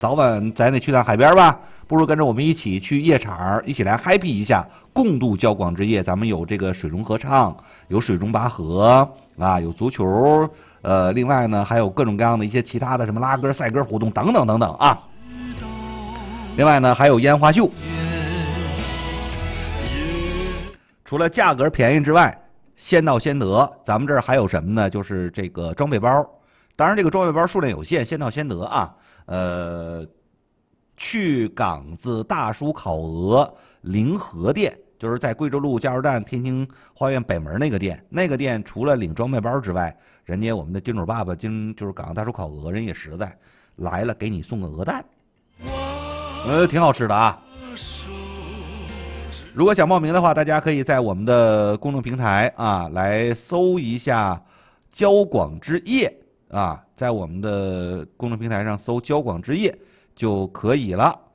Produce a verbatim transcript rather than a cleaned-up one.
早晚咱得去趟海边吧，不如跟着我们一起去夜场，一起来 happy 一下，共度交广之夜。咱们有这个水中合唱，有水中拔河啊，有足球，呃，另外呢还有各种各样的一些其他的什么拉歌、赛歌活动等等等等啊。另外呢还有烟花秀。除了价格便宜之外，先到先得。咱们这儿还有什么呢？就是这个装备包。当然，这个装备包数量有限，先到先得啊。呃，去港子大叔烤鹅临河店，就是在贵州路加油站天津花园北门那个店。那个店除了领装备包之外，人家我们的金主爸爸金就是港子大叔烤鹅，人也实在，来了给你送个鹅蛋，呃，挺好吃的啊。如果想报名的话，大家可以在我们的公众平台啊来搜一下“交广之夜”啊，在我们的公众平台上搜“交广之夜”就可以了。